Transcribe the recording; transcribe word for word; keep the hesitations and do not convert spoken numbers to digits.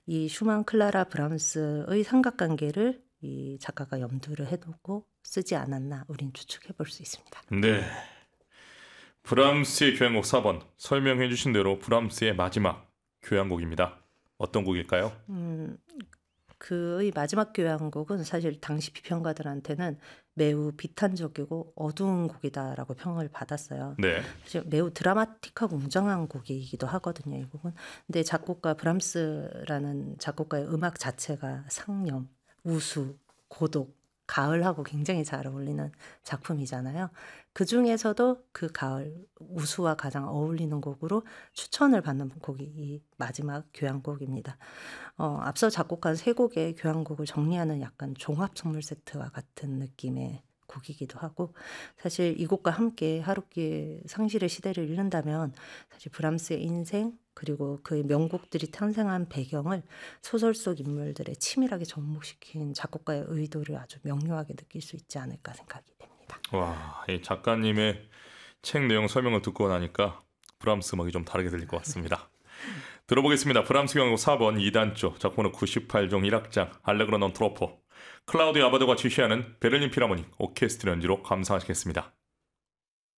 이 슈만, 클라라, 브람스의 삼각관계를 이 작가가 염두를 해두고 쓰지 않았나 우린 추측해 볼 수 있습니다. 네. 브람스의 교향곡 사 번 설명해 주신 대로 브람스의 마지막 교향곡입니다. 어떤 곡일까요? 음, 그의 마지막 교향곡은 사실 당시 비평가들한테는 매우 비탄적이고 어두운 곡이다라고 평을 받았어요. 네. 사실 매우 드라마틱하고 웅장한 곡이기도 하거든요, 이 곡은. 근데 작곡가 브람스라는 작곡가의 음악 자체가 상념, 우수, 고독, 가을하고 굉장히 잘 어울리는 작품이잖아요. 그 중에서도 그 가을 우수와 가장 어울리는 곡으로 추천을 받는 곡이 이 마지막 교향곡입니다. 어, 앞서 작곡한 세 곡의 교향곡을 정리하는 약간 종합 선물 세트와 같은 느낌의 곡이기도 하고, 사실 이 곡과 함께 하루키의 상실의 시대를 읽는다면 사실 브람스의 인생 그리고 그의 명곡들이 탄생한 배경을 소설 속 인물들의 치밀하게 접목시킨 작곡가의 의도를 아주 명료하게 느낄 수 있지 않을까 생각이 됩니다. 와, 이 작가님의 책 내용 설명을 듣고 나니까 브람스 음악이 좀 다르게 들릴 것 같습니다. 들어보겠습니다. 브람스 교향곡 사 번 이 단조 작품은 구십팔 종 일 악장 알레그로 non 트로포 클라우디오 아바도가 지휘하는 베를린 필하모닉 오케스트라 연주로 감상하시겠습니다.